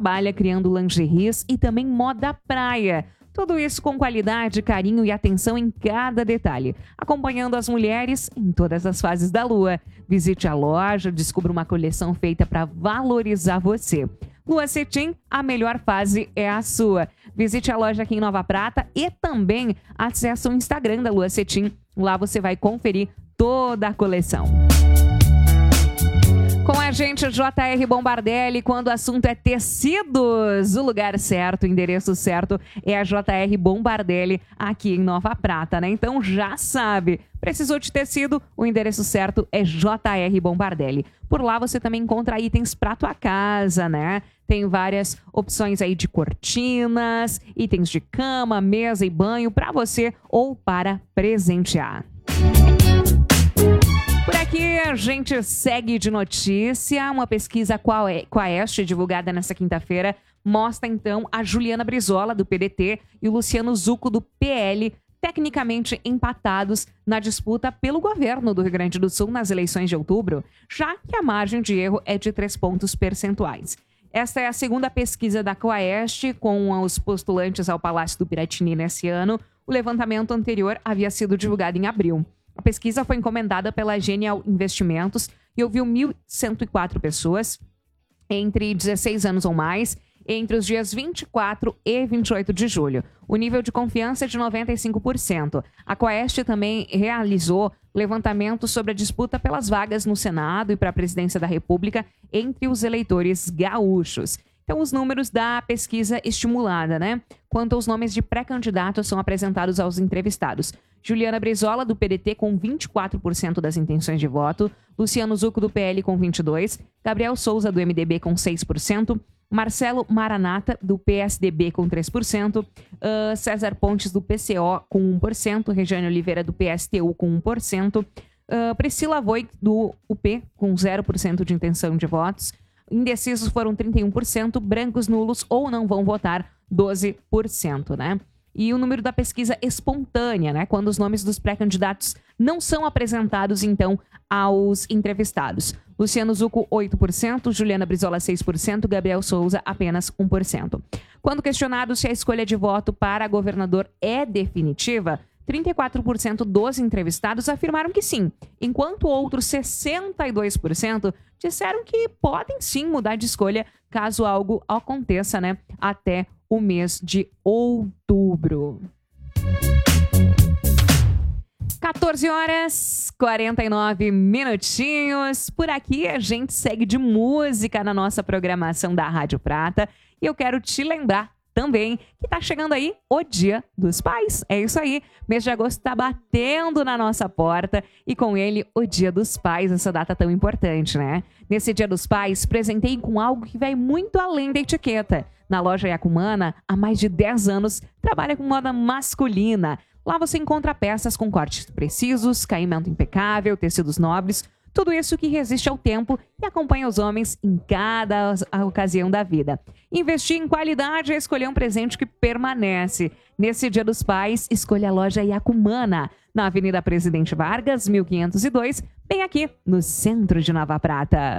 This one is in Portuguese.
trabalha criando lingeries e também moda praia. Tudo isso com qualidade, carinho e atenção em cada detalhe, acompanhando as mulheres em todas as fases da lua. Visite a loja, descubra uma coleção feita para valorizar você. Lua Cetim, a melhor fase é a sua. Visite a loja aqui em Nova Prata e também acesse o Instagram da Lua Cetim. Lá você vai conferir toda a coleção. Com a gente, J.R. Bombardelli, quando o assunto é tecidos. O lugar certo, o endereço certo é a J.R. Bombardelli aqui em Nova Prata, né? Então já sabe, precisou de tecido, o endereço certo é J.R. Bombardelli. Por lá você também encontra itens para tua casa, né? Tem várias opções aí de cortinas, itens de cama, mesa e banho para você ou para presentear. Por aqui a gente segue de notícia. Uma pesquisa Quaest, divulgada nesta quinta-feira, mostra então a Juliana Brizola, do PDT, e o Luciano Zucco, do PL, tecnicamente empatados na disputa pelo governo do Rio Grande do Sul nas eleições de outubro, já que a margem de erro é de 3 pontos percentuais. Esta é a segunda pesquisa da Quaest com os postulantes ao Palácio do Piratini nesse ano. O levantamento anterior havia sido divulgado em abril. A pesquisa foi encomendada pela Genial Investimentos e ouviu 1.104 pessoas entre 16 anos ou mais entre os dias 24 e 28 de julho. O nível de confiança é de 95%. A Quaest também realizou levantamento sobre a disputa pelas vagas no Senado e para a presidência da República entre os eleitores gaúchos. Então, os números da pesquisa estimulada, né? Quanto aos nomes de pré-candidatos são apresentados aos entrevistados. Juliana Brizola, do PDT, com 24% das intenções de voto. Luciano Zucco, do PL, com 22%. Gabriel Souza, do MDB, com 6%. Marcelo Maranata, do PSDB, com 3%. César Pontes, do PCO, com 1%. Regiane Oliveira, do PSTU, com 1%. Priscila Voigt, do UP, com 0% de intenção de votos. Indecisos foram 31%, brancos, nulos ou não vão votar 12%, né? E o número da pesquisa espontânea, né? Quando os nomes dos pré-candidatos não são apresentados, então, aos entrevistados. Luciano Zucco, 8%, Juliana Brizola, 6%, Gabriel Souza, apenas 1%. Quando questionado se a escolha de voto para governador é definitiva, 34% dos entrevistados afirmaram que sim, enquanto outros 62% disseram que podem sim mudar de escolha caso algo aconteça, né, até o mês de outubro. 14 horas, 49 minutinhos. Por aqui a gente segue de música na nossa programação da Rádio Prata. E eu quero te lembrar também que tá chegando aí o Dia dos Pais. É isso aí, mês de agosto tá batendo na nossa porta e com ele o Dia dos Pais, essa data tão importante, né? Nesse Dia dos Pais, presenteie com algo que vai muito além da etiqueta. Na loja Yacumana, há mais de 10 anos, trabalha com moda masculina. Lá você encontra peças com cortes precisos, caimento impecável, tecidos nobres, tudo isso que resiste ao tempo e acompanha os homens em cada ocasião da vida. Investir em qualidade é escolher um presente que permanece. Nesse Dia dos Pais, escolha a loja Yacumana, na Avenida Presidente Vargas, 1502, bem aqui no centro de Nova Prata.